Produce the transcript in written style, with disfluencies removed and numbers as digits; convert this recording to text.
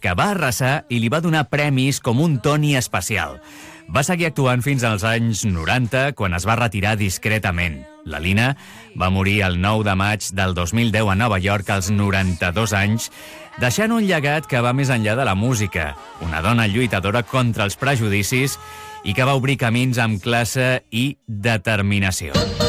que va arrasar i li va donar premis com un Tony especial. Va seguir actuant fins als anys 90, quan es va retirar discretament. La Lina va morir el 9 de maig del 2010 a Nova York als 92 anys, deixant un llegat que va més enllà de la música. Una dona lluitadora contra els prejudicis i que va obrir camins amb classe i determinació.